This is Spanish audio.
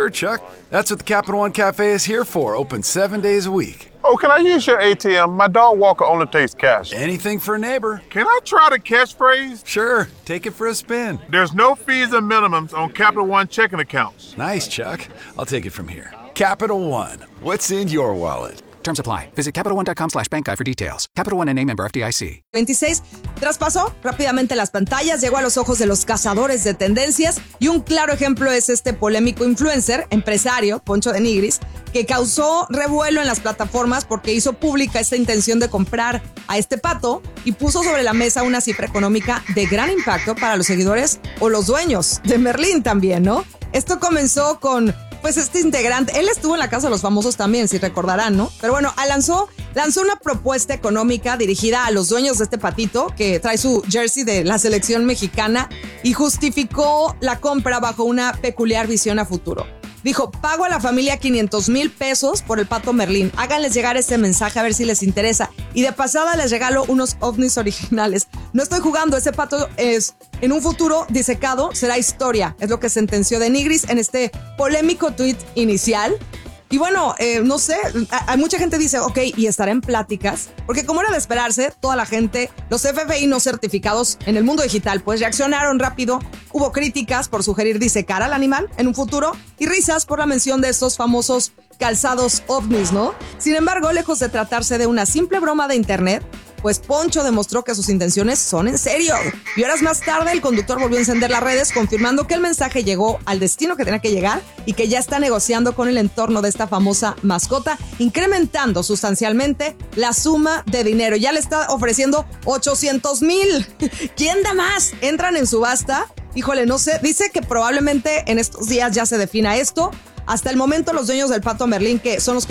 Sure, Chuck. That's what the Capital One Cafe is here for, open 7 days a week. Oh, can I use your ATM? My dog Walker only takes cash. Anything for a neighbor. Can I try the catchphrase? Sure, take it for a spin. There's no fees and minimums on Capital One checking accounts. Nice, Chuck. I'll take it from here. Capital One. What's in your wallet? Terms apply. Visit CapitalOne.com/bankguide for details. Capital One N.A. member FDIC. 26 traspasó rápidamente las pantallas, llegó a los ojos de los cazadores de tendencias y un claro ejemplo es este polémico influencer, empresario, Poncho de Nigris, que causó revuelo en las plataformas porque hizo pública esta intención de comprar a este pato y puso sobre la mesa una cifra económica de gran impacto para los seguidores o los dueños de Merlín también, ¿no? Esto comenzó con pues este integrante, él estuvo en la Casa de los Famosos también, si recordarán, ¿no? Pero bueno, lanzó una propuesta económica dirigida a los dueños de este patito que trae su jersey de la selección mexicana y justificó la compra bajo una peculiar visión a futuro. Dijo, pago a la familia 500,000 pesos por el pato Merlín. Háganles llegar este mensaje a ver si les interesa. Y de pasada les regalo unos ovnis originales. No estoy jugando, ese pato es en un futuro disecado, será historia. Es lo que sentenció de Nigris en este polémico tuit inicial. Y bueno, no sé, hay mucha gente dice, ok, y estará en pláticas, porque como era de esperarse, toda la gente, los FBI no certificados en el mundo digital, pues reaccionaron rápido, hubo críticas por sugerir disecar al animal en un futuro y risas por la mención de estos famosos calzados ovnis, ¿no? Sin embargo, lejos de tratarse de una simple broma de internet, pues Poncho demostró que sus intenciones son en serio. Y horas más tarde, el conductor volvió a encender las redes confirmando que el mensaje llegó al destino que tenía que llegar y que ya está negociando con el entorno de esta famosa mascota, incrementando sustancialmente la suma de dinero. Ya le está ofreciendo 800,000. ¿Quién da más? Entran en subasta. Híjole, no sé. Dice que probablemente en estos días ya se defina esto. Hasta el momento, los dueños del pato Merlín, que son los que